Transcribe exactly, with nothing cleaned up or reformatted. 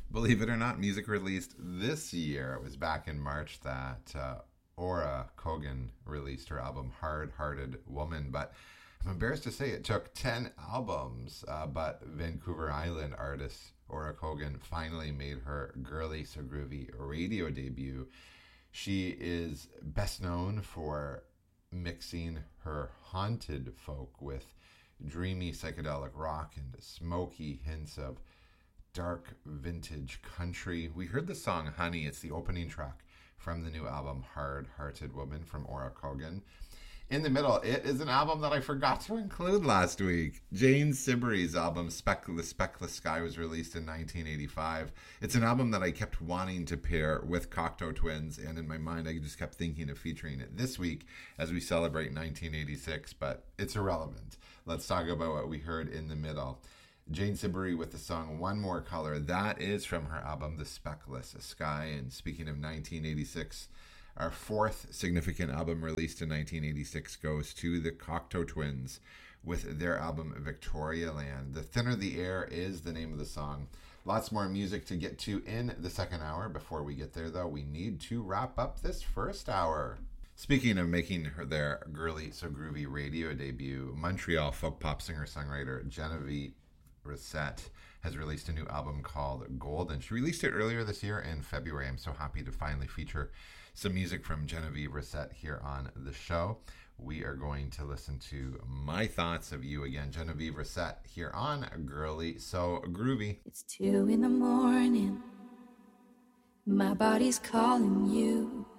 Believe it or not, music released this year. It was back in March that uh, Aura Kogan released her album Hard Hearted Woman. But I'm embarrassed to say it took ten albums, uh, but Vancouver Island artist Aura Kogan finally made her Girly So Groovy radio debut. She is best known for mixing her haunted folk with dreamy psychedelic rock and smoky hints of dark vintage country. We heard the song Honey. It's the opening track from the new album Hard Hearted Woman from Aura Kogan. In the middle, it is an album that I forgot to include last week. Jane Siberry's album Speckless, Speckless Sky was released in nineteen eighty-five. It's an album that I kept wanting to pair with Cocteau Twins, and in my mind I just kept thinking of featuring it this week as we celebrate nineteen eighty-six, but it's irrelevant. Let's talk about what we heard in the middle. Jane Siberry with the song One More Color. That is from her album The Speckless Sky. And speaking of nineteen eighty-six, our fourth significant album released in nineteen eighty-six goes to the Cocteau Twins with their album Victoria Land. The Thinner the Air is the name of the song. Lots more music to get to in the second hour. Before we get there, though, we need to wrap up this first hour. Speaking of making her their Girly So Groovy radio debut, Montreal folk pop singer-songwriter Genevieve Rissette has released a new album called Golden. She released it earlier this year in February. I'm so happy to finally feature some music from Genevieve Rissette here on the show. We are going to listen to My Thoughts of You again. Genevieve Rissette here on Girly So Groovy. It's two in the morning. My body's calling you.